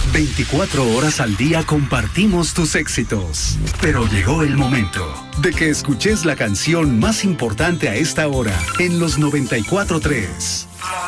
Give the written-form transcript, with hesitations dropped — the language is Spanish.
24 horas al día compartimos tus éxitos. Pero llegó el momento de que escuches la canción más importante a esta hora en los 94.3.